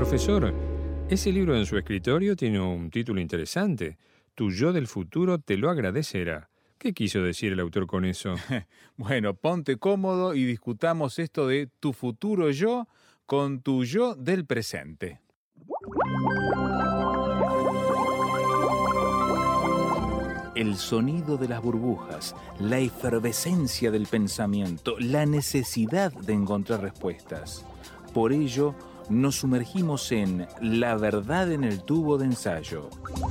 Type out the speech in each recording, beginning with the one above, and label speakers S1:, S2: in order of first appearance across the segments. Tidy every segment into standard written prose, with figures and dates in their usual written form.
S1: Profesor, ese libro en su escritorio tiene un título interesante. Tu yo del futuro te lo agradecerá. ¿Qué quiso decir el autor con eso?
S2: Bueno, ponte cómodo y discutamos esto de tu futuro yo con tu yo del presente. El sonido de las burbujas, la efervescencia del pensamiento, la necesidad de encontrar respuestas. Por ello, nos sumergimos en La verdad en el tubo de ensayo.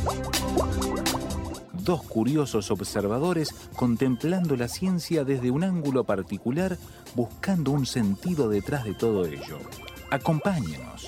S2: Dos curiosos observadores contemplando la ciencia desde un ángulo particular, buscando un sentido detrás de todo ello. Acompáñenos.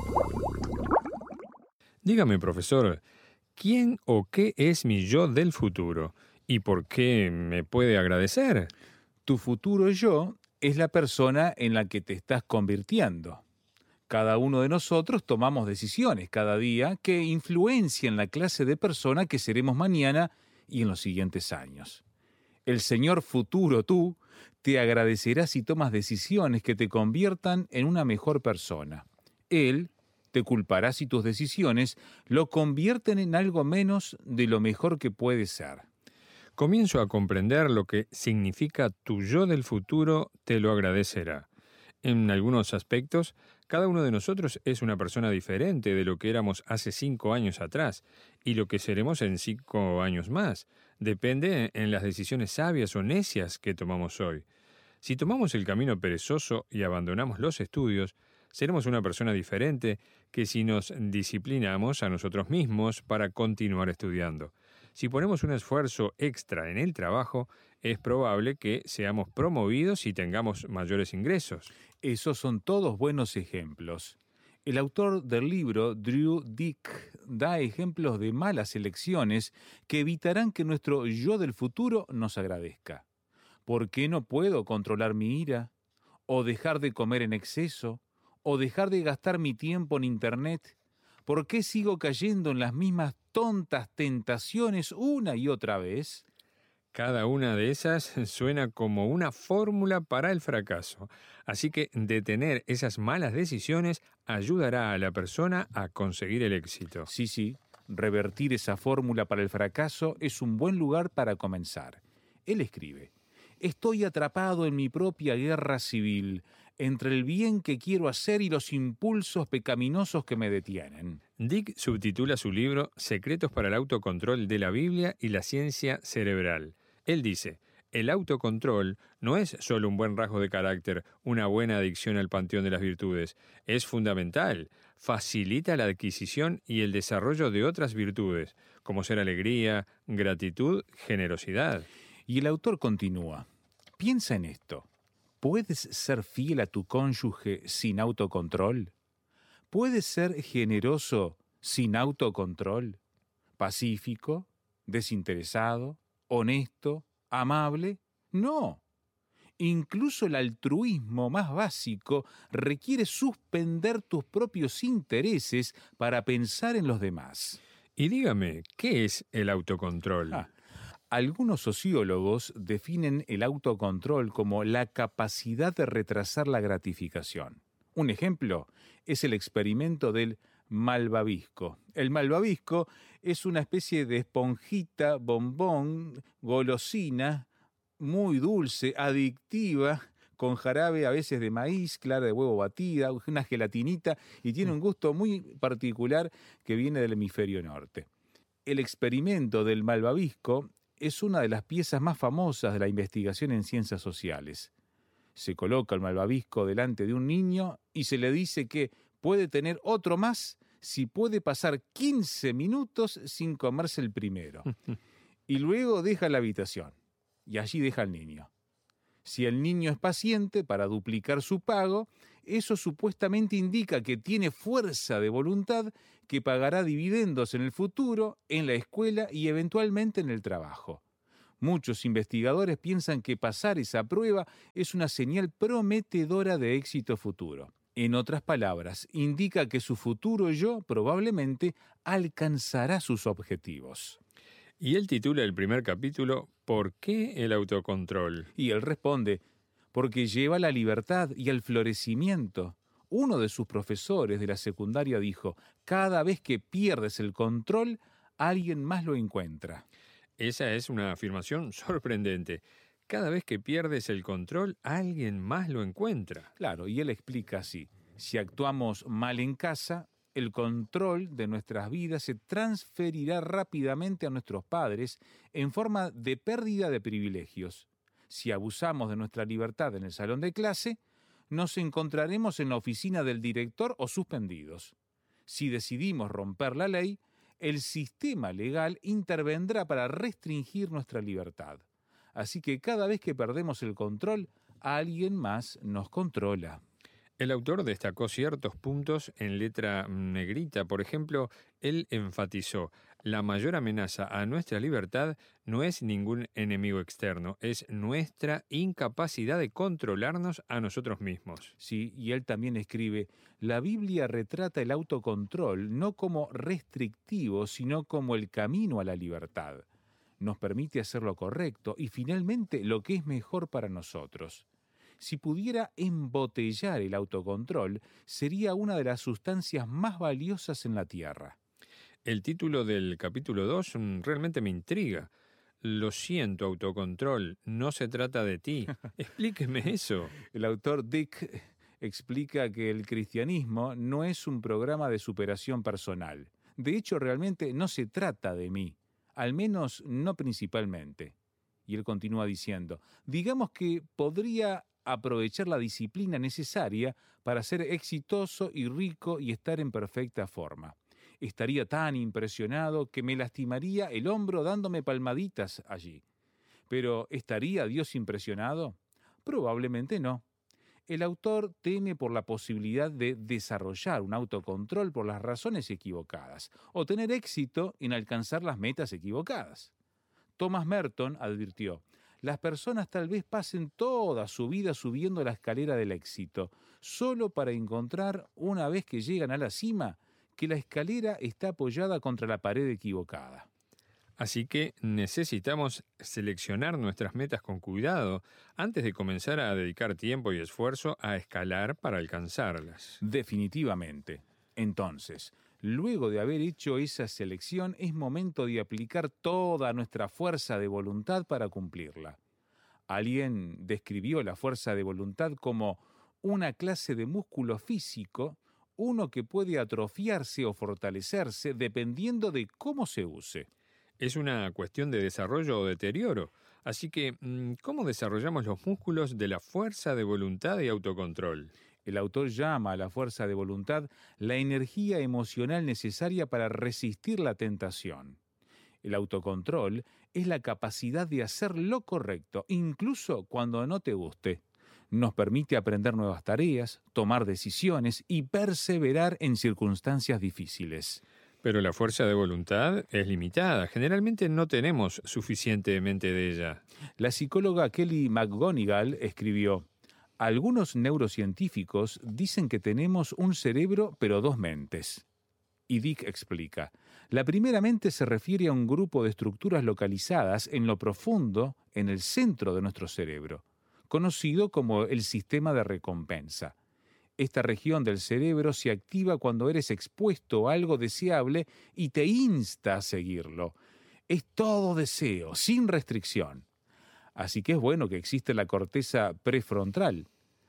S1: Dígame, profesor, ¿quién o qué es mi yo del futuro? ¿Y por qué me puede agradecer?
S2: Tu futuro yo es la persona en la que te estás convirtiendo. Cada uno de nosotros tomamos decisiones cada día que influencian la clase de persona que seremos mañana y en los siguientes años. El señor futuro tú te agradecerá si tomas decisiones que te conviertan en una mejor persona. Él te culpará si tus decisiones lo convierten en algo menos de lo mejor que puede ser.
S1: Comienzo a comprender lo que significa tu yo del futuro te lo agradecerá. En algunos aspectos, cada uno de nosotros es una persona diferente de lo que éramos hace 5 años atrás y lo que seremos en 5 años más. Depende en las decisiones sabias o necias que tomamos hoy. Si tomamos el camino perezoso y abandonamos los estudios, seremos una persona diferente que si nos disciplinamos a nosotros mismos para continuar estudiando. Si ponemos un esfuerzo extra en el trabajo, es probable que seamos promovidos y tengamos mayores ingresos.
S2: Esos son todos buenos ejemplos. El autor del libro, Drew Dick, da ejemplos de malas elecciones que evitarán que nuestro yo del futuro nos agradezca. ¿Por qué no puedo controlar mi ira? ¿O dejar de comer en exceso? ¿O dejar de gastar mi tiempo en Internet? ¿Por qué sigo cayendo en las mismas tontas tentaciones una y otra vez?
S1: Cada una de esas suena como una fórmula para el fracaso. Así que detener esas malas decisiones ayudará a la persona a conseguir el éxito.
S2: Sí, revertir esa fórmula para el fracaso es un buen lugar para comenzar. Él escribe: estoy atrapado en mi propia guerra civil, entre el bien que quiero hacer y los impulsos pecaminosos que me detienen.
S1: Dick subtitula su libro Secretos para el autocontrol de la Biblia y la ciencia cerebral. Él dice, el autocontrol no es solo un buen rasgo de carácter, una buena adicción al panteón de las virtudes. Es fundamental. Facilita la adquisición y el desarrollo de otras virtudes, como ser alegría, gratitud, generosidad.
S2: Y el autor continúa, piensa en esto. ¿Puedes ser fiel a tu cónyuge sin autocontrol? ¿Puedes ser generoso sin autocontrol? ¿Pacífico? ¿Desinteresado? ¿Honesto? ¿Amable? No. Incluso el altruismo más básico requiere suspender tus propios intereses para pensar en los demás.
S1: Y dígame, ¿qué es el autocontrol?
S2: Algunos sociólogos definen el autocontrol como la capacidad de retrasar la gratificación. Un ejemplo es el experimento del malvavisco. El malvavisco es una especie de esponjita, bombón, golosina, muy dulce, adictiva, con jarabe a veces de maíz, clara de huevo batida, una gelatinita, y tiene un gusto muy particular que viene del hemisferio norte. El experimento del malvavisco es una de las piezas más famosas de la investigación en ciencias sociales. Se coloca el malvavisco delante de un niño y se le dice que puede tener otro más si puede pasar 15 minutos sin comerse el primero. Y luego deja la habitación y allí deja al niño. Si el niño es paciente para duplicar su pago, eso supuestamente indica que tiene fuerza de voluntad que pagará dividendos en el futuro, en la escuela y eventualmente en el trabajo. Muchos investigadores piensan que pasar esa prueba es una señal prometedora de éxito futuro. En otras palabras, indica que su futuro yo probablemente alcanzará sus objetivos.
S1: Y él titula el primer capítulo ¿Por qué el autocontrol?
S2: Y él responde, porque lleva a la libertad y al florecimiento. Uno de sus profesores de la secundaria dijo, cada vez que pierdes el control, alguien más lo encuentra.
S1: Esa es una afirmación sorprendente. Cada vez que pierdes el control, alguien más lo encuentra.
S2: Claro, y él explica así, si actuamos mal en casa, el control de nuestras vidas se transferirá rápidamente a nuestros padres en forma de pérdida de privilegios. Si abusamos de nuestra libertad en el salón de clase, nos encontraremos en la oficina del director o suspendidos. Si decidimos romper la ley, el sistema legal intervendrá para restringir nuestra libertad. Así que cada vez que perdemos el control, alguien más nos controla.
S1: El autor destacó ciertos puntos en letra negrita. Por ejemplo, él enfatizó, la mayor amenaza a nuestra libertad no es ningún enemigo externo, es nuestra incapacidad de controlarnos a nosotros mismos.
S2: Sí, y él también escribe, la Biblia retrata el autocontrol no como restrictivo, sino como el camino a la libertad. Nos permite hacer lo correcto y finalmente lo que es mejor para nosotros. Si pudiera embotellar el autocontrol, sería una de las sustancias más valiosas en la Tierra.
S1: El título del capítulo 2 realmente me intriga. Lo siento, autocontrol, no se trata de ti. Explíqueme eso.
S2: El autor Dick explica que el cristianismo no es un programa de superación personal. De hecho, realmente no se trata de mí, al menos no principalmente. Y él continúa diciendo, digamos que podría aprovechar la disciplina necesaria para ser exitoso y rico y estar en perfecta forma. Estaría tan impresionado que me lastimaría el hombro dándome palmaditas allí. Pero ¿estaría Dios impresionado? Probablemente no. El autor teme por la posibilidad de desarrollar un autocontrol por las razones equivocadas o tener éxito en alcanzar las metas equivocadas. Thomas Merton advirtió, las personas tal vez pasen toda su vida subiendo la escalera del éxito, solo para encontrar, una vez que llegan a la cima, que la escalera está apoyada contra la pared equivocada.
S1: Así que necesitamos seleccionar nuestras metas con cuidado antes de comenzar a dedicar tiempo y esfuerzo a escalar para alcanzarlas.
S2: Definitivamente. Entonces, luego de haber hecho esa selección, es momento de aplicar toda nuestra fuerza de voluntad para cumplirla. Alguien describió la fuerza de voluntad como una clase de músculo físico, uno que puede atrofiarse o fortalecerse dependiendo de cómo se use.
S1: Es una cuestión de desarrollo o deterioro. Así que, ¿cómo desarrollamos los músculos de la fuerza de voluntad y autocontrol?
S2: El autor llama a la fuerza de voluntad la energía emocional necesaria para resistir la tentación. El autocontrol es la capacidad de hacer lo correcto, incluso cuando no te guste. Nos permite aprender nuevas tareas, tomar decisiones y perseverar en circunstancias difíciles.
S1: Pero la fuerza de voluntad es limitada. Generalmente no tenemos suficientemente de ella.
S2: La psicóloga Kelly McGonigal escribió, algunos neurocientíficos dicen que tenemos un cerebro pero dos mentes. Y Dick explica, la primera mente se refiere a un grupo de estructuras localizadas en lo profundo, en el centro de nuestro cerebro, conocido como el sistema de recompensa. Esta región del cerebro se activa cuando eres expuesto a algo deseable y te insta a seguirlo. Es todo deseo, sin restricción. Así que es bueno que existe la corteza prefrontal,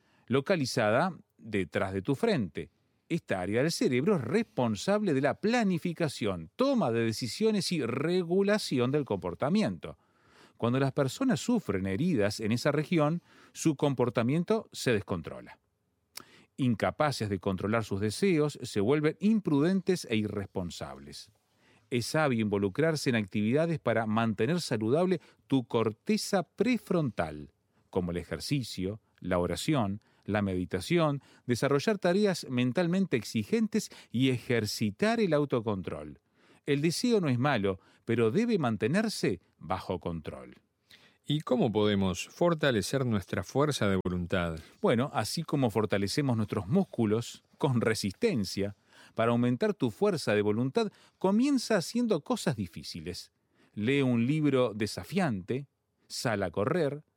S2: localizada detrás de tu frente. Esta área del cerebro es responsable de la planificación, toma de decisiones y regulación del comportamiento. Cuando las personas sufren heridas en esa región, su comportamiento se descontrola. Incapaces de controlar sus deseos, se vuelven imprudentes e irresponsables. Es sabio involucrarse en actividades para mantener saludable tu corteza prefrontal, como el ejercicio, la oración, la meditación, desarrollar tareas mentalmente exigentes y ejercitar el autocontrol. El deseo no es malo, pero debe mantenerse bajo control.
S1: ¿Y cómo podemos fortalecer nuestra fuerza de voluntad?
S2: Bueno, así como fortalecemos nuestros músculos con resistencia, para aumentar tu fuerza de voluntad, comienza haciendo cosas difíciles. Lee un libro desafiante, sal a correr,